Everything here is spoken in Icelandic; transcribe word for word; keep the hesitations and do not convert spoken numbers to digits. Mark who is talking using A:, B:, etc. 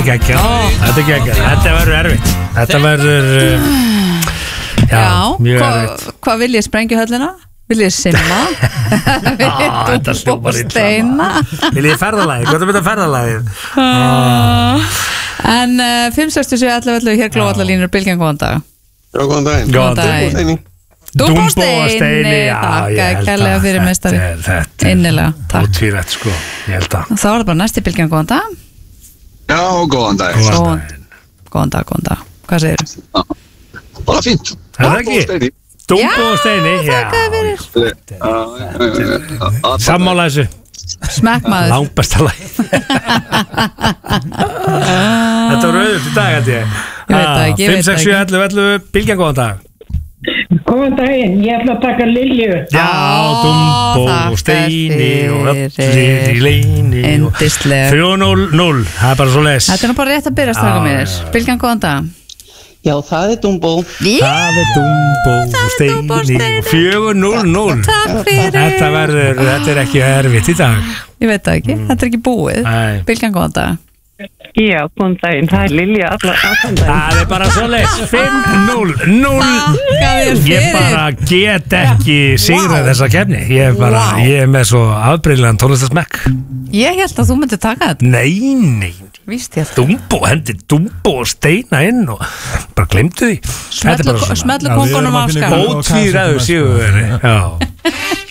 A: er geggjað. Þetta er geggjað. Þetta verður erfitt. Þetta verður uh, Já,
B: Já
A: mjög
B: hva,
A: erfitt.
B: Hvað vil ég sprengja höllina? Vil ég simma?
A: Þetta hljómar illa.
B: Steina?
A: Vil ég ferðalagið? Hvað er þetta ferðalagið?
B: En uh, fimm sex sjö ellefu ellefu hér glóa allar línur Bylgjan, góðan dag.
C: Já, góðan daginn.
B: Góðan daginn.
A: Dumbo og Steini.
B: Þakka kærlega fyrir meistari.
A: Þetta
B: Innilega, takk.
A: Ótvírætt sko, ég held að.
B: Þá er það bara næsti Bylgjan, góðan dag.
C: Já, góðan daginn.
B: Góðan Góðan dag, góðan dag. Hvað segir þú?
C: Bara fínt.
A: Er það ekki? Dumbo og Steini.
B: Já, þakka fyrir.
A: Sammála þessu.
B: Smekkmaður.
A: Langbesta lag. Þetta var auðvitað í dag, held ég.
B: Ég veit það ekki, ég veit
A: fimm sex sjö ellefu ellefu Bylgjan, góðan dag.
D: Góðan daginn, ég ætla að taka Lilju.
A: Já, Dumbo og Steini og allir í leini.
B: Yndisleg.
A: þrjú núll núll, það er bara svo les.
B: Þetta er nú bara rétt að byrja strákum mínir. Bylgjan, góðan dag.
E: Já, það er Dumbo.
A: Það er Dumbo og Steini. fjögur núll núll.
B: Takk fyrir.
A: Þetta verður, þetta er ekki erfitt í dag.
B: Ég veit það ekki, þetta er ekki búið.
A: Nei.
B: Bylgjan, góðan dag.
D: Já, góðan daginn, það er Lilja allar allan daginn.
A: Það er bara svo les. fimm núll núll.
B: Þakka þér
A: Ég
B: fyrir.
A: bara get ekki sigrað þessa keppni. Ég er bara,
B: Vá.
A: ég er með svo afbrigðlegan tónlistasmekk.
B: Ég held að þú myndir taka þetta.
A: Nei, nei.
B: Víst ég.
A: Dumbo, hendi Dumbo og Steina inn og bara glemdu því. Þetta er bara
B: Smellu
A: svona
B: smellu kongunum af skam.
A: ótvíræður sigurvegari. Já.